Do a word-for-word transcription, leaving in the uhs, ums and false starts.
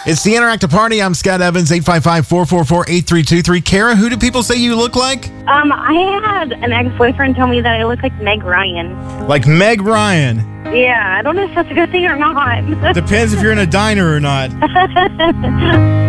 It's the Interactive Party. I'm Scott Evans, eight five five, four four four, eight three two three. Kara, who do people say you look like? Um, I had an ex-boyfriend tell me that I look like Meg Ryan. Like Meg Ryan. Yeah, I don't know if that's a good thing or not. Depends if you're in a diner or not.